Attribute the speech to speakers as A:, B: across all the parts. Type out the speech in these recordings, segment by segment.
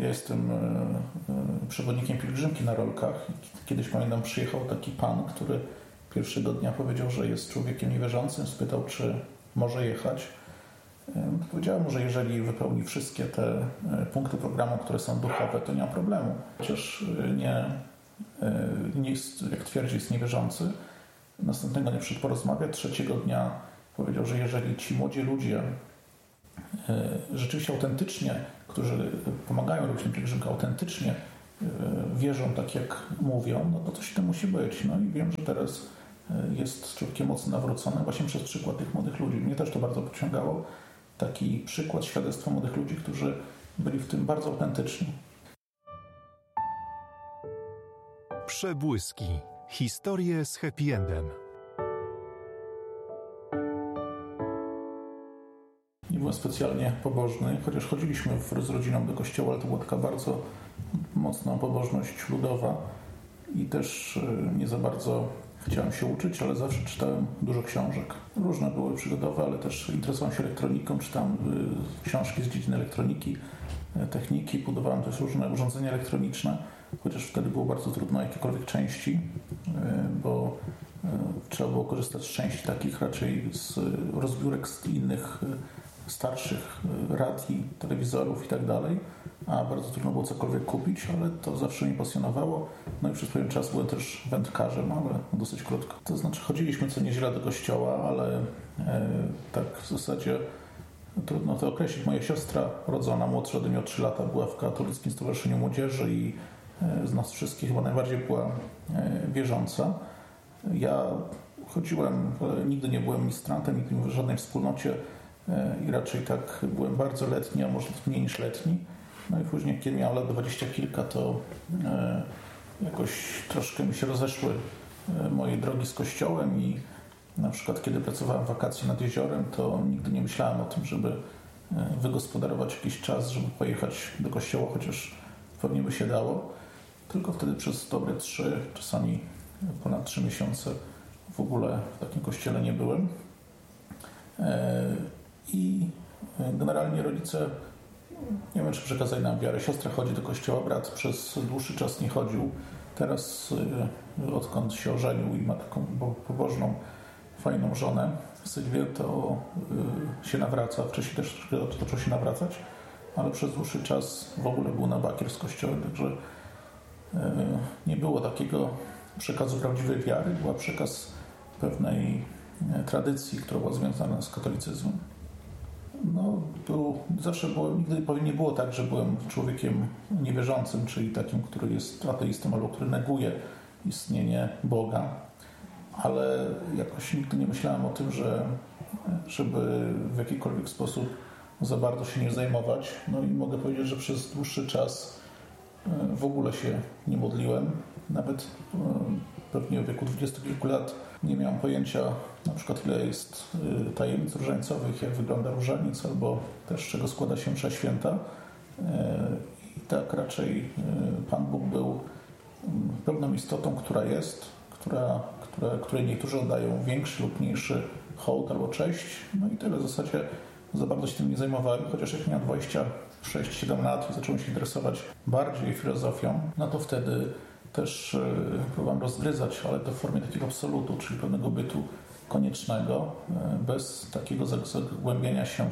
A: Ja jestem przewodnikiem pielgrzymki na rolkach. Kiedyś, pamiętam, przyjechał taki pan, który pierwszego dnia powiedział, że jest człowiekiem niewierzącym. Spytał, czy może jechać. Powiedziałem mu, że jeżeli wypełni wszystkie te punkty programu, które są duchowe, to nie ma problemu. Chociaż nie jest, jak twierdzi, jest niewierzący. Następnego dnia przyszedł porozmawiać. Trzeciego dnia powiedział, że jeżeli ci młodzi ludzie rzeczywiście autentycznie, którzy pomagają robić tę pielgrzymkę, autentycznie wierzą tak, jak mówią, no to coś w tym musi być. No i wiem, że teraz jest człowiekiem mocno nawrócony właśnie przez przykład tych młodych ludzi. Mnie też to bardzo pociągało. Taki przykład świadectwa młodych ludzi, którzy byli w tym bardzo autentyczni.
B: Przebłyski. Historie z happy endem.
A: Nie byłem specjalnie pobożny, chociaż chodziliśmy z rodziną do kościoła, ale to była taka bardzo mocna pobożność ludowa i też nie za bardzo chciałem się uczyć, ale zawsze czytałem dużo książek. Różne były przygodowe, ale też interesowałem się elektroniką, czytałem książki z dziedziny elektroniki, techniki, budowałem też różne urządzenia elektroniczne, chociaż wtedy było bardzo trudno jakiekolwiek części, bo trzeba było korzystać z części takich raczej z rozbiórek z innych starszych radii, telewizorów i tak dalej, a bardzo trudno było cokolwiek kupić, ale to zawsze mnie pasjonowało. No i przez pewien czas byłem też wędkarzem, ale dosyć krótko. To znaczy chodziliśmy co niedzielę do kościoła, ale tak w zasadzie trudno to określić. Moja siostra rodzona, młodsza ode mnie o 3 lata, była w Katolickim Stowarzyszeniu Młodzieży i z nas wszystkich chyba najbardziej była wierząca. Ja chodziłem, ale nigdy nie byłem ministrantem, nigdy nie byłem w żadnej wspólnocie i raczej tak byłem bardzo letni, a może mniej niż letni. No i później, kiedy miałem lat 20 kilka, to jakoś troszkę mi się rozeszły moje drogi z kościołem i na przykład kiedy pracowałem w wakacje nad jeziorem, to nigdy nie myślałem o tym, żeby wygospodarować jakiś czas, żeby pojechać do kościoła, chociaż pewnie by się dało. Tylko wtedy przez dobre 3, czasami ponad 3 miesiące w ogóle w takim kościele nie byłem. I generalnie rodzice, nie wiem, czy przekazali nam wiarę. Siostra chodzi do kościoła, brat przez dłuższy czas nie chodził. Teraz, odkąd się ożenił i ma taką pobożną, fajną żonę, Sylwię, to się nawraca. Wcześniej też zaczął się nawracać, ale przez dłuższy czas w ogóle był na bakier z kościołem, także nie było takiego przekazu prawdziwej wiary. Była przekaz pewnej tradycji, która była związana z katolicyzmem. No, nigdy nie było tak, że byłem człowiekiem niewierzącym, czyli takim, który jest ateistą albo który neguje istnienie Boga, ale jakoś nigdy nie myślałem o tym, żeby w jakikolwiek sposób za bardzo się nie zajmować. No i mogę powiedzieć, że przez dłuższy czas w ogóle się nie modliłem. Nawet pewnie w wieku 20 kilku lat nie miałem pojęcia na przykład ile jest tajemnic różańcowych, jak wygląda różaniec, albo też z czego składa się msza święta. I tak raczej Pan Bóg był pewną istotą, która jest, której niektórzy oddają większy lub mniejszy hołd albo cześć. No i tyle w zasadzie za bardzo się tym nie zajmowałem, chociaż jak miałem 26-7 lat i zacząłem się interesować bardziej filozofią, no to wtedy też próbowałem rozgryzać, ale to w formie takiego absolutu, czyli pewnego bytu koniecznego, bez takiego zagłębienia się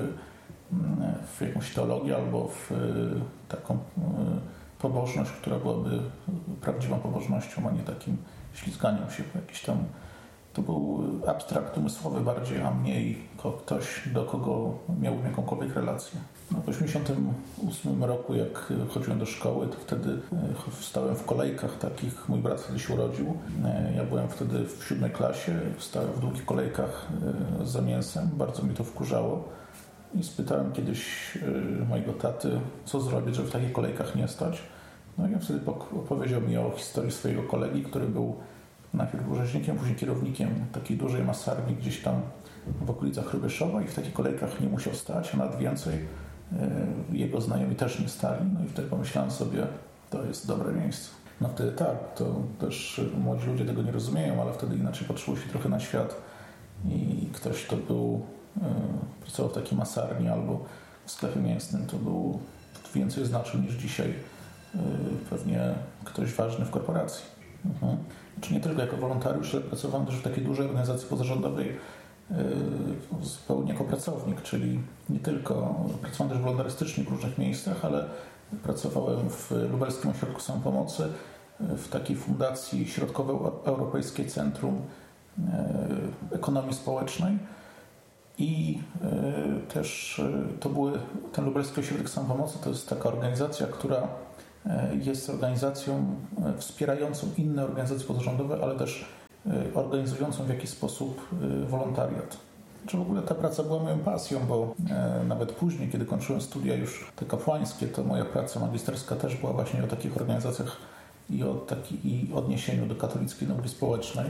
A: w jakąś teologię albo w taką pobożność, która byłaby prawdziwą pobożnością, a nie takim ślizganiem się po jakiś tam. To był abstrakt umysłowy bardziej, a mniej ktoś, do kogo miałbym jakąkolwiek relację. No, w 1988 roku, jak chodziłem do szkoły, to wtedy stałem w kolejkach takich. Mój brat wtedy się urodził. Ja byłem wtedy w 7 klasie. Stałem w długich kolejkach za mięsem. Bardzo mi to wkurzało. I spytałem kiedyś mojego taty, co zrobić, żeby w takich kolejkach nie stać. No i on wtedy opowiedział mi o historii swojego kolegi, który był najpierw był rzeźnikiem, później kierownikiem takiej dużej masarni gdzieś tam w okolicach Hrubieszowa i w takich kolejkach nie musiał stać, a nawet więcej jego znajomi też nie stali. No i wtedy pomyślałem sobie, to jest dobre miejsce. No wtedy tak, to też młodzi ludzie tego nie rozumieją, ale wtedy inaczej patrzyło się trochę na świat i ktoś, kto był, pracował w takiej masarni albo w sklepie mięsnym, to był więcej znaczył niż dzisiaj pewnie ktoś ważny w korporacji. Znaczy nie tylko jako wolontariusz, ale pracowałem też w takiej dużej organizacji pozarządowej zupełnie jako pracownik, czyli nie tylko pracowałem też wolontarystycznie w różnych miejscach, ale pracowałem w Lubelskim Ośrodku Samopomocy, w takiej fundacji Środkowoeuropejskie Centrum Ekonomii Społecznej i też ten Lubelski Ośrodek Samopomocy to jest taka organizacja, która jest organizacją wspierającą inne organizacje pozarządowe, ale też organizującą w jakiś sposób wolontariat. Czy w ogóle ta praca była moją pasją, bo nawet później, kiedy kończyłem studia już te kapłańskie, to moja praca magisterska też była właśnie o takich organizacjach i odniesieniu do katolickiej nauki społecznej.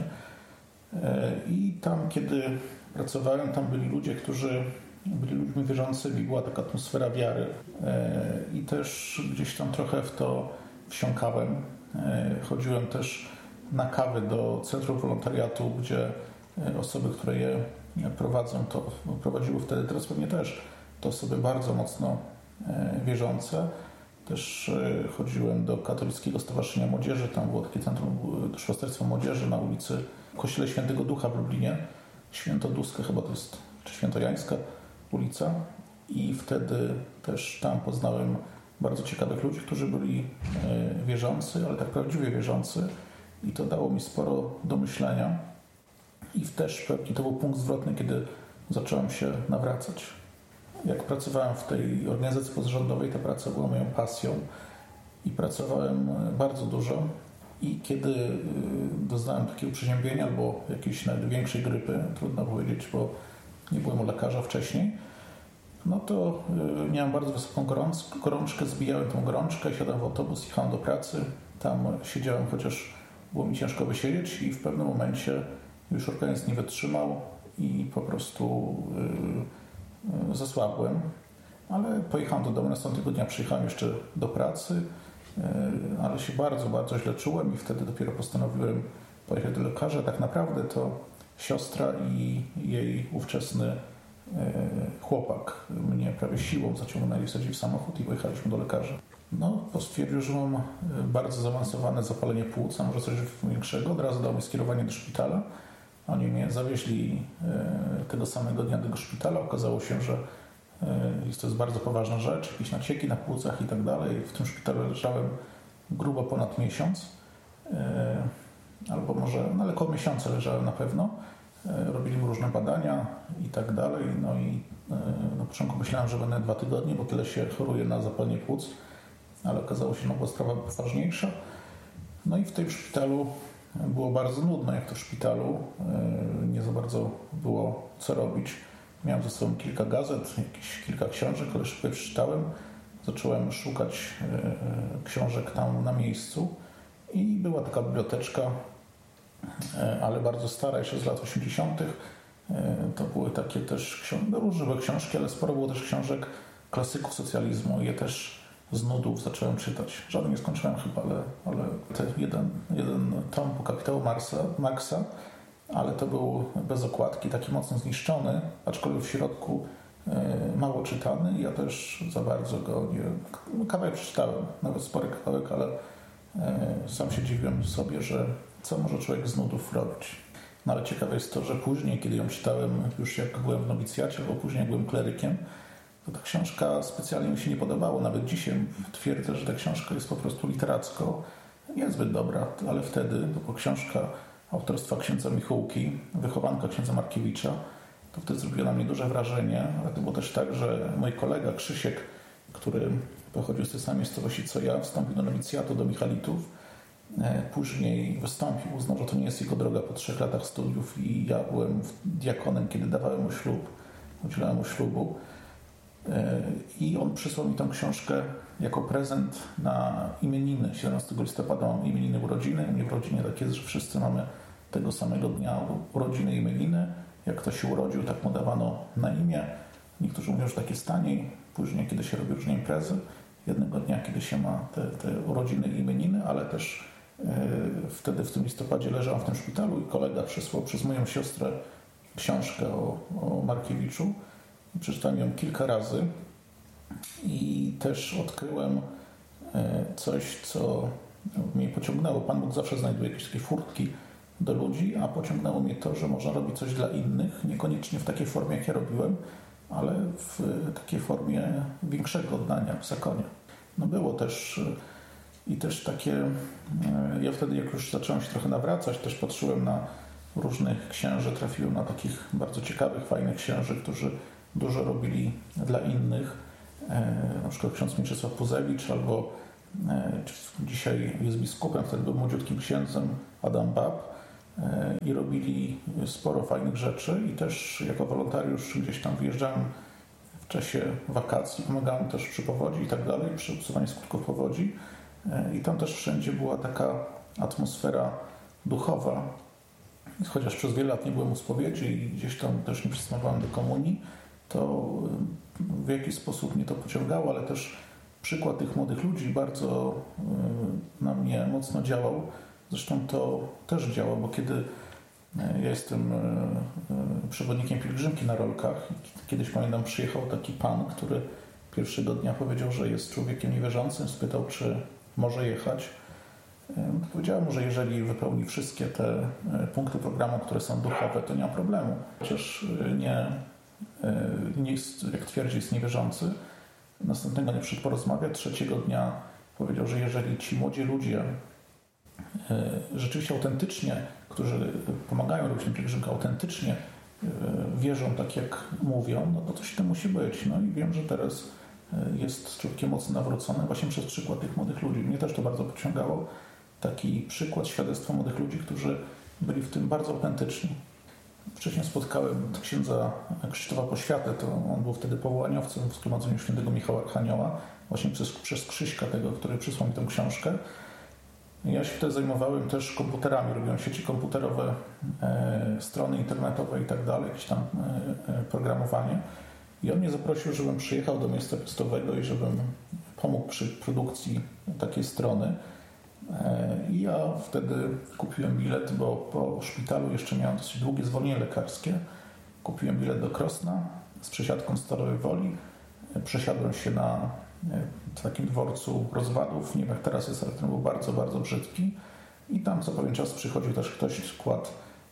A: I tam, kiedy pracowałem, tam byli ludzie, którzy byli ludźmi wierzącymi, była taka atmosfera wiary i też gdzieś tam trochę w to wsiąkałem. Chodziłem też na kawy do centrum wolontariatu, gdzie osoby, które je prowadzą, to prowadziły wtedy, teraz pewnie też, to osoby bardzo mocno wierzące. Też chodziłem do Katolickiego Stowarzyszenia Młodzieży, tam było takie centrum Duszpasterstwa Młodzieży na ulicy Kościele Świętego Ducha w Lublinie, Świętoduska chyba to jest, czy Świętojańska ulica i wtedy też tam poznałem bardzo ciekawych ludzi, którzy byli wierzący, ale tak prawdziwie wierzący i to dało mi sporo do myślenia i też pewnie to był punkt zwrotny, kiedy zacząłem się nawracać. Jak pracowałem w tej organizacji pozarządowej, ta praca była moją pasją i pracowałem bardzo dużo i kiedy doznałem takiego przeziębienia albo jakiejś nawet większej grypy, trudno powiedzieć, bo nie byłem u lekarza wcześniej, no to miałem bardzo wysoką gorączkę, zbijałem tą gorączkę, siadałem w autobus, jechałem do pracy, tam siedziałem, chociaż było mi ciężko wysiedzieć i w pewnym momencie już organizm nie wytrzymał i po prostu zasłabłem, ale pojechałem do domu, następnego dnia przyjechałem jeszcze do pracy, ale się bardzo, bardzo źle czułem i wtedy dopiero postanowiłem pojechać do lekarza. Tak naprawdę to siostra i jej ówczesny chłopak mnie prawie siłą zaciągnęli, wsadzili w samochód i pojechaliśmy do lekarza. No, stwierdził, że mam bardzo zaawansowane zapalenie płuc, a może coś większego. Od razu dał mi skierowanie do szpitala. Oni mnie zawieźli tego samego dnia do tego szpitala. Okazało się, że to jest bardzo poważna rzecz, jakieś nacieki na płucach i tak dalej. W tym szpitalu leżałem grubo ponad miesiąc, albo może, no ale około miesiąca leżałem na pewno. Robili mi różne badania i tak dalej. No i na początku myślałem, że będę 2 tygodnie, bo tyle się choruje na zapalenie płuc, ale okazało się, że była sprawa poważniejsza. No i w tym szpitalu było bardzo nudno, jak to w szpitalu. Nie za bardzo było co robić. Miałem ze sobą kilka gazet, jakieś kilka książek, ale szybko przeczytałem. Zacząłem szukać książek tam na miejscu i była taka biblioteczka, ale bardzo stara, jeszcze z lat 80. To były takie też różne książki, ale sporo było też książek klasyków socjalizmu. Je też z nudów zacząłem czytać. Żadnej nie skończyłem chyba, ale jeden tom po Kapitału Marksa, ale to był bez okładki, taki mocno zniszczony, aczkolwiek w środku mało czytany. Ja też za bardzo go nie... Kawałek przeczytałem, nawet spory kawałek, ale sam się dziwiłem sobie, że co może człowiek z nudów robić. No ale ciekawe jest to, że później, kiedy ją czytałem już jak byłem w nowicjacie, albo później jak byłem klerykiem, to ta książka specjalnie mi się nie podobała. Nawet dzisiaj twierdzę, że ta książka jest po prostu literacko niezbyt dobra, ale wtedy to była książka autorstwa księdza Michułki, wychowanka księdza Markiewicza. To wtedy zrobiło na mnie duże wrażenie, ale to było też tak, że mój kolega Krzysiek, który pochodził z tej samej miejscowości co ja, wstąpił do nowicjatu, do Michalitów. Później wystąpił, uznał, że to nie jest jego droga po 3 latach studiów i ja byłem diakonem, kiedy dawałem mu ślub, udzielałem mu ślubu. I on przysłał mi tę książkę jako prezent na imieniny. 17 listopada mam imieniny, urodziny. U mnie w rodzinie tak jest, że wszyscy mamy tego samego dnia urodziny i imieniny. Jak ktoś się urodził, tak mu dawano na imię. Niektórzy mówią, że tak jest taniej. Później, kiedy się robi różne imprezy. Jednego dnia, kiedy się ma te urodziny i imieniny, ale też wtedy w tym listopadzie leżałem w tym szpitalu i kolega przysłał przez moją siostrę książkę o Markiewiczu. Przeczytałem ją kilka razy I też odkryłem coś, co mnie pociągnęło. Pan Bóg zawsze znajduje jakieś takie furtki do ludzi, a pociągnęło mnie to, że można robić coś dla innych, niekoniecznie w takiej formie, jak ja robiłem, ale w takiej formie większego oddania w zakonie. No było też i też takie, ja wtedy jak już zacząłem się trochę nawracać, też patrzyłem na różnych księży, trafiłem na takich bardzo ciekawych, fajnych księży, którzy dużo robili dla innych, na przykład ksiądz Mieczysław Puzewicz, albo dzisiaj jest biskupem, wtedy był młodziutkim księdzem, Adam Bab, i robili sporo fajnych rzeczy i też jako wolontariusz gdzieś tam wyjeżdżałem w czasie wakacji, pomagałem też przy powodzi i tak dalej, przy usuwaniu skutków powodzi i tam też wszędzie była taka atmosfera duchowa. Chociaż przez wiele lat nie byłem u spowiedzi i gdzieś tam też nie przystępowałem do komunii, to w jakiś sposób mnie to pociągało, ale też przykład tych młodych ludzi bardzo na mnie mocno działał. Zresztą to też działa, bo kiedy ja jestem przewodnikiem pielgrzymki na rolkach, kiedyś pamiętam przyjechał taki pan, który pierwszego dnia powiedział, że jest człowiekiem niewierzącym, spytał, czy może jechać. Powiedziałem mu, że jeżeli wypełni wszystkie te punkty programu, które są duchowe, to nie ma problemu. Chociaż nie jest, jak twierdzi, jest niewierzący. Następnego dnia przyszedł porozmawiać, trzeciego dnia powiedział, że jeżeli ci młodzi ludzie rzeczywiście autentycznie, którzy pomagają robić tę pielgrzymkę, autentycznie wierzą tak, jak mówią, no to coś tam musi być. No i wiem, że teraz jest człowiekiem mocno nawrócony właśnie przez przykład tych młodych ludzi. Mnie też to bardzo pociągało. Taki przykład, świadectwa młodych ludzi, którzy byli w tym bardzo autentyczni. Wcześniej spotkałem księdza Krzysztofa Poświatę, to on był wtedy powołaniowcem w Zgromadzeniu Świętego Michała Archanioła, właśnie przez Krzyśka tego, który przysłał mi tę książkę. Ja się wtedy zajmowałem też komputerami, robiłem sieci komputerowe, strony internetowe i tak dalej, jakieś tam programowanie. I on mnie zaprosił, żebym przyjechał do miejsca piastowego i żebym pomógł przy produkcji takiej strony. I ja wtedy kupiłem bilet, bo po szpitalu jeszcze miałem dosyć długie zwolnienie lekarskie. Kupiłem bilet do Krosna z przesiadką Stalowej Woli. Przesiadłem się na takim dworcu rozwadów, nie wiem jak teraz jest, ale ten był bardzo, bardzo brzydki. I tam co pewien czas przychodził też ktoś, składł,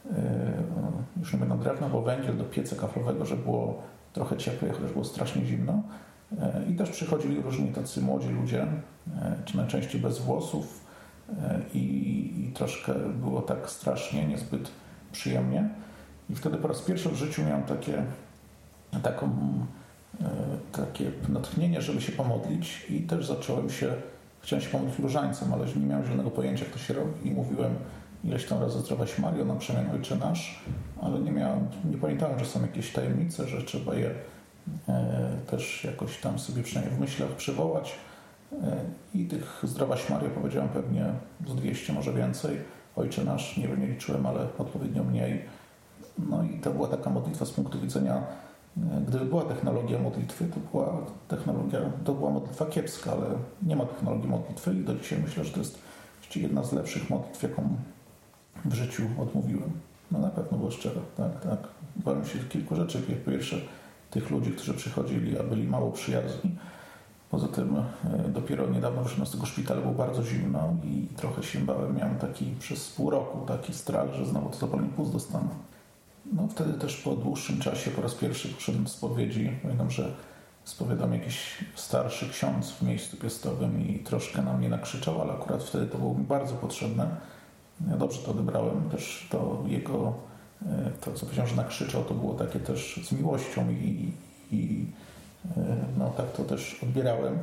A: już nie będą drewno, bo węgiel do pieca kaflowego, żeby było trochę cieplej, chociaż było strasznie zimno. I też przychodzili różni tacy młodzi ludzie, czy najczęściej bez włosów, i troszkę było tak strasznie, niezbyt przyjemnie. I wtedy po raz pierwszy w życiu miałem takie natchnienie, żeby się pomodlić i też chciałem się pomodlić różańcem, ale nie miałem zielonego pojęcia, jak to się robi i mówiłem ileś tam razy Zdrowaś Mario, na przemian Ojcze Nasz, ale nie pamiętałem, że są jakieś tajemnice, że trzeba je też jakoś tam sobie przynajmniej w myślach przywołać. I tych Zdrowaś Mario powiedziałem pewnie z 200, może więcej. Ojcze Nasz nie liczyłem, ale odpowiednio mniej. No i to była taka modlitwa z punktu widzenia, gdyby była technologia modlitwy, to była modlitwa kiepska, ale nie ma technologii modlitwy i do dzisiaj myślę, że to jest jedna z lepszych modlitw, jaką w życiu odmówiłem. No na pewno było szczere, tak. Bałem się kilku rzeczy. Po pierwsze tych ludzi, którzy przychodzili, a byli mało przyjazni. Poza tym dopiero niedawno wyszedłem z tego szpitala, było bardzo zimno i trochę się bałem. Miałem przez pół roku taki strach, że znowu to zapalenie płuc dostanę. No wtedy też po dłuższym czasie po raz pierwszy poszedłem do spowiedzi. Pamiętam, że spowiadał jakiś starszy ksiądz w miejscu piastowym i troszkę na mnie nakrzyczał, ale akurat wtedy to było mi bardzo potrzebne. Ja dobrze to odebrałem. Też to co powiedziałem, że nakrzyczał, to było takie też z miłością i no tak to też odbierałem.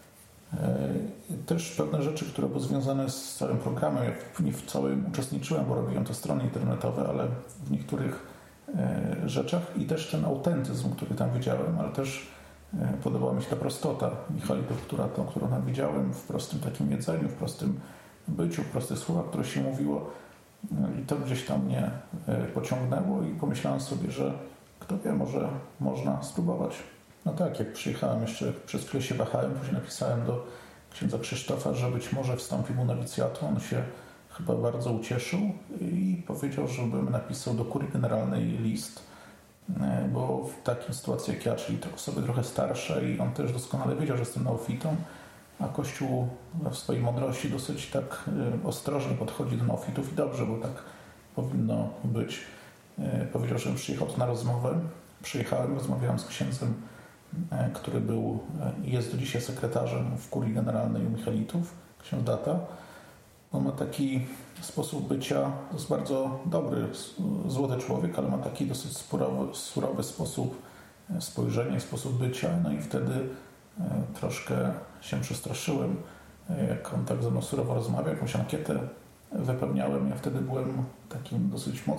A: Też pewne rzeczy, które były związane z całym programem, ja nie w całym uczestniczyłem, bo robiłem to strony internetowe, ale w niektórych rzeczach i też ten autentyzm, który tam widziałem, ale też podobała mi się ta prostota Michalitów, którą tam widziałem w prostym takim jedzeniu, w prostym byciu, w prostych słowach, które się mówiło i to gdzieś tam mnie pociągnęło i pomyślałem sobie, że kto wie, może można spróbować. No tak, jak przyjechałem jeszcze, przez chwilę się wahałem, później napisałem do księdza Krzysztofa, że być może wstąpi mu nowicjatu. On się chyba bardzo ucieszył i powiedział, żebym napisał do kurii generalnej list bo w takiej sytuacji jak ja, czyli osoby trochę starsze i on też doskonale wiedział, że jestem neofitą, a Kościół w swojej mądrości dosyć tak ostrożnie podchodzi do neofitów i dobrze, bo tak powinno być. Powiedział, żebym przyjechał tu na rozmowę. Przyjechałem, rozmawiałem z księdzem, który był i jest do dzisiaj sekretarzem w kurii generalnej u Michelitów, ksiądz Data. On ma taki sposób bycia, to jest bardzo dobry, złoty człowiek, ale ma taki dosyć surowy sposób spojrzenia, sposób bycia. No i wtedy troszkę się przestraszyłem, jak on tak ze mną surowo rozmawiał, jakąś ankietę wypełniałem. Ja wtedy byłem takim dosyć mocnym